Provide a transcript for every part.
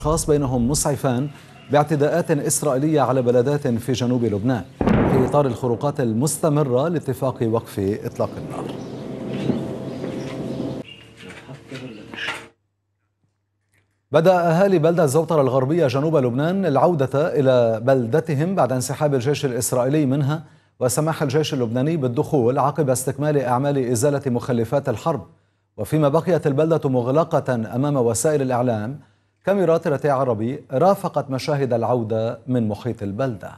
خاص بينهم مسعفان باعتداءات إسرائيلية على بلدات في جنوب لبنان في إطار الخروقات المستمرة لاتفاق وقف إطلاق النار. بدأ أهالي بلدة زوطر الغربية جنوب لبنان العودة إلى بلدتهم بعد انسحاب الجيش الإسرائيلي منها وسماح الجيش اللبناني بالدخول عقب استكمال أعمال إزالة مخلفات الحرب. وفيما بقيت البلدة مغلقة أمام وسائل الإعلام، كاميرات رتاع عربي رافقت مشاهد العودة من محيط البلدة.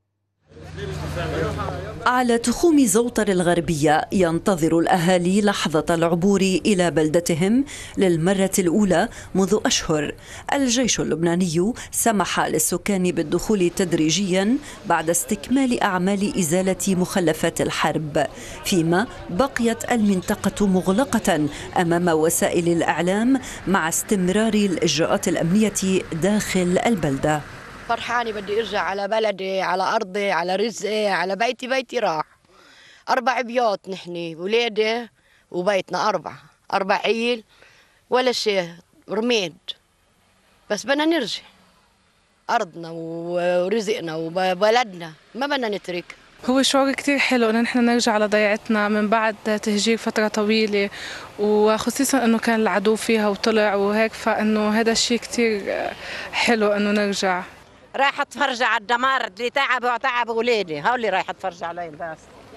على تخوم زوطر الغربية ينتظر الأهالي لحظة العبور إلى بلدتهم للمرة الأولى منذ أشهر. الجيش اللبناني سمح للسكان بالدخول تدريجيا بعد استكمال أعمال إزالة مخلفات الحرب، فيما بقيت المنطقة مغلقة أمام وسائل الإعلام مع استمرار الإجراءات الأمنية داخل البلدة. فرحانة، بدي ارجع على بلدي، على ارضي، على رزقي، على بيتي. بيتي راح 4 بيوت، نحن ولادي وبيتنا 4 عيل ولا شيء، رميد. بس بدنا نرجع ارضنا ورزقنا وبلدنا، ما بدنا نترك. هو شعور كتير حلو انه نحن نرجع على ضيعتنا من بعد تهجير فترة طويلة، وخصيصا انه كان العدو فيها وطلع وهيك، فانه هذا الشيء كتير حلو انه نرجع. رايحة اتفرج على الدمار اللي تعب ولادي، هولي رايحة اتفرج عليهم بس.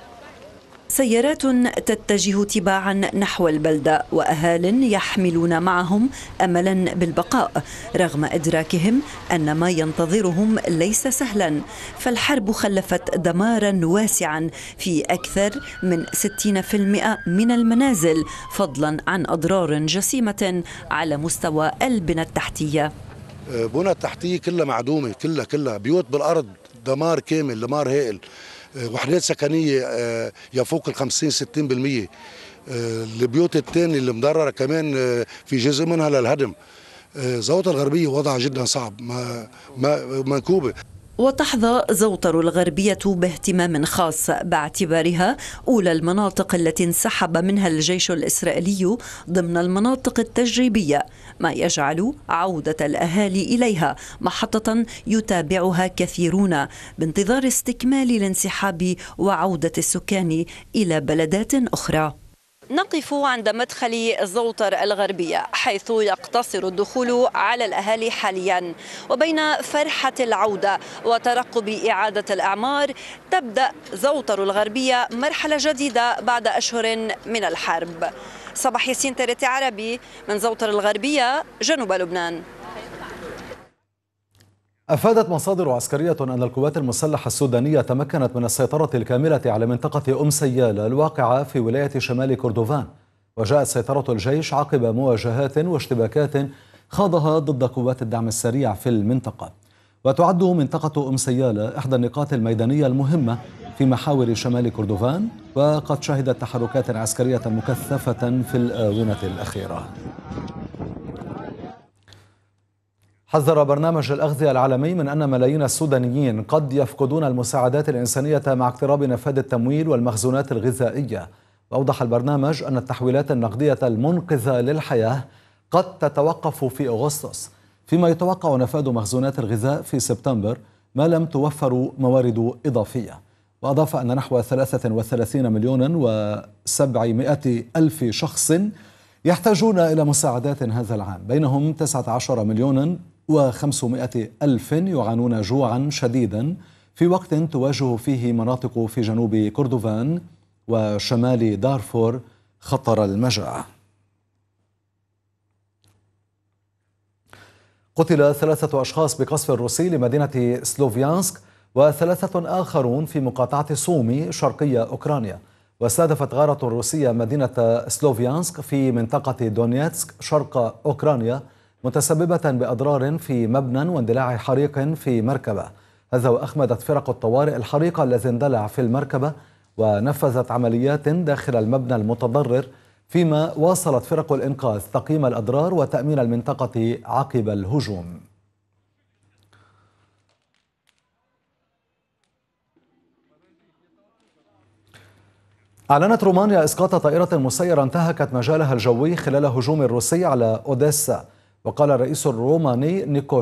سيارات تتجه تباعا نحو البلدة وأهال يحملون معهم أملا بالبقاء رغم إدراكهم أن ما ينتظرهم ليس سهلا، فالحرب خلفت دمارا واسعا في أكثر من 60% من المنازل، فضلا عن أضرار جسيمة على مستوى البنى التحتية. بنى التحتية كلها معدومة، كلها بيوت بالأرض، دمار كامل، دمار هائل. وحدات سكنية يفوق 50-60%. البيوت الثانية اللي مضررة كمان في جزء منها للهدم. زوطر الغربية وضعها جدا صعب، منكوبة. وتحظى زوطر الغربية باهتمام خاص باعتبارها أولى المناطق التي انسحب منها الجيش الإسرائيلي ضمن المناطق التجريبية، ما يجعل عودة الأهالي إليها محطة يتابعها كثيرون بانتظار استكمال الانسحاب وعودة السكان إلى بلدات أخرى. نقف عند مدخل زوطر الغربية حيث يقتصر الدخول على الأهالي حاليا، وبين فرحة العودة وترقب إعادة الأعمار تبدأ زوطر الغربية مرحلة جديدة بعد أشهر من الحرب. صباح ياسين، TRT عربي من زوطر الغربية جنوب لبنان. أفادت مصادر عسكرية أن القوات المسلحة السودانية تمكنت من السيطرة الكاملة على منطقة أم سيالة الواقعة في ولاية شمال كردوفان، وجاءت سيطرة الجيش عقب مواجهات واشتباكات خاضها ضد قوات الدعم السريع في المنطقة. وتعد منطقة أم سيالة إحدى النقاط الميدانية المهمة في محاور شمال كردوفان، وقد شهدت تحركات عسكرية مكثفة في الآونة الأخيرة. حذر برنامج الأغذية العالمي من أن ملايين السودانيين قد يفقدون المساعدات الإنسانية مع اقتراب نفاذ التمويل والمخزونات الغذائية. وأوضح البرنامج أن التحويلات النقدية المنقذة للحياة قد تتوقف في أغسطس، فيما يتوقع نفاذ مخزونات الغذاء في سبتمبر ما لم توفر موارد إضافية. وأضاف أن نحو 33,700,000 شخص يحتاجون إلى مساعدات هذا العام، بينهم 19,500,000 يعانون جوعا شديدا في وقت تواجه فيه مناطق في جنوب كردوفان وشمال دارفور خطر المجاعة. قتل 3 أشخاص بقصف روسي لمدينة سلوفيانسك و3 آخرون في مقاطعة سومي شرقية أوكرانيا. واستهدفت غارة روسية مدينة سلوفيانسك في منطقة دونيتسك شرق أوكرانيا، متسببة بأضرار في مبنى واندلاع حريق في مركبة. هذا وأخمدت فرق الطوارئ الحريق الذي اندلع في المركبة ونفذت عمليات داخل المبنى المتضرر، فيما واصلت فرق الإنقاذ تقييم الأضرار وتأمين المنطقة عقب الهجوم. أعلنت رومانيا إسقاط طائرة مسيرة انتهكت مجالها الجوي خلال هجوم الروسي على أوديسا. وقال الرئيس الروماني نيكو